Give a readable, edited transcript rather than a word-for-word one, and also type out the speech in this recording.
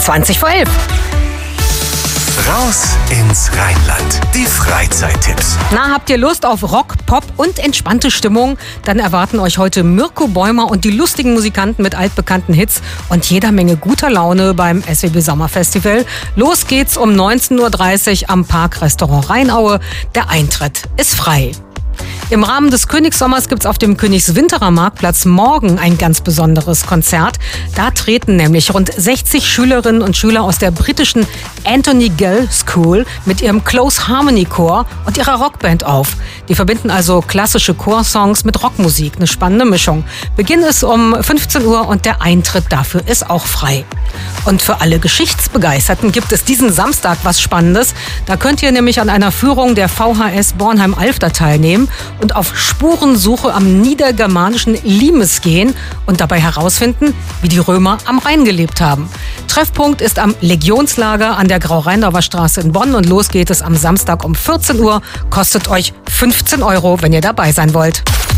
20 vor 11. Raus ins Rheinland. Die Freizeittipps. Na, habt ihr Lust auf Rock, Pop und entspannte Stimmung? Dann erwarten euch heute Mirko Bäumer und die lustigen Musikanten mit altbekannten Hits und jeder Menge guter Laune beim SWB Sommerfestival. Los geht's um 19:30 Uhr am Parkrestaurant Rheinaue. Der Eintritt ist frei. Im Rahmen des Königssommers gibt's auf dem Königswinterer Marktplatz morgen ein ganz besonderes Konzert. Da treten nämlich rund 60 Schülerinnen und Schüler aus der britischen Anthony Gill School mit ihrem Close Harmony Chor und ihrer Rockband auf. Die verbinden also klassische Chorsongs mit Rockmusik. Eine spannende Mischung. Beginn ist um 15 Uhr und der Eintritt dafür ist auch frei. Und für alle Geschichtsbegeisterten gibt es diesen Samstag was Spannendes. Da könnt ihr nämlich an einer Führung der VHS Bornheim-Alfter teilnehmen und auf Spurensuche am niedergermanischen Limes gehen und dabei herausfinden, wie die Römer am Rhein gelebt haben. Treffpunkt ist am Legionslager an der Grau-Rheindauer Straße in Bonn und los geht es am Samstag um 14 Uhr. Kostet euch 15 €, wenn ihr dabei sein wollt.